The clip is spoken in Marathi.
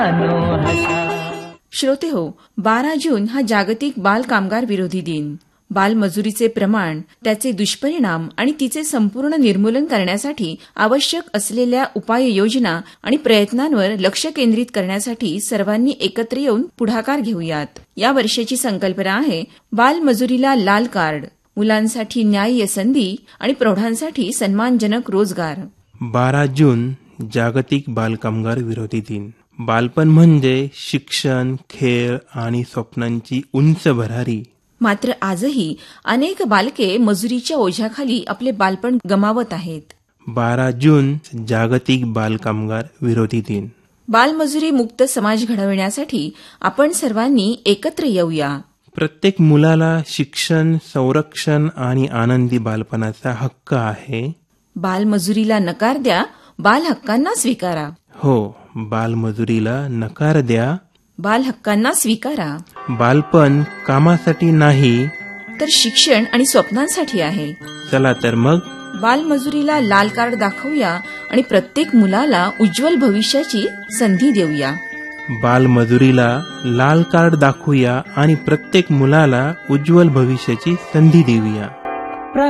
श्रोते हो, 12 जून हा जागतिक बाल कामगार विरोधी दिन. बालमजुरीचे प्रमाण, त्याचे दुष्परिणाम आणि तिचे संपूर्ण निर्मूलन करण्यासाठी आवश्यक असलेल्या उपाययोजना आणि प्रयत्नांवर लक्ष केंद्रित करण्यासाठी सर्वांनी एकत्र येऊन पुढाकार घेऊयात. या वर्षाची संकल्पना आहे बालमजुरीला लाल कार्ड, मुलांसाठी न्याय्य संधी आणि प्रौढांसाठी सन्मानजनक रोजगार. 12 जून जागतिक बालकामगार विरोधी दिन. बालपण म्हणजे शिक्षण, खेळ आणि स्वप्नांची उंच भरारी. मात्र आजही अनेक बालके मजुरीच्या ओझ्याखाली आपले बालपण गमावत आहेत. 12 जून जागतिक बालकामगार विरोधी दिन. बालमजुरी मुक्त समाज घडविण्यासाठी आपण सर्वांनी एकत्र येऊया. प्रत्येक मुलाला शिक्षण, संरक्षण आणि आनंदी बालपणाचा हक्क आहे. बालमजुरीला नकार द्या, बाल हक्कांना स्वीकारा. हो, बालमजुरीला नकार द्या, बाल हक्कांना स्वीकारा. बालपण कामासाठी नाही तर शिक्षण आणि स्वप्नांसाठी आहे. चला तर मग बालमजुरीला लाल कार्ड दाखवूया आणि प्रत्येक मुलाला उज्ज्वल भविष्याची संधी देऊया. बालमजुरीला लाल कार्ड दाखवूया आणि प्रत्येक मुलाला उज्ज्वल भविष्याची संधी देऊया.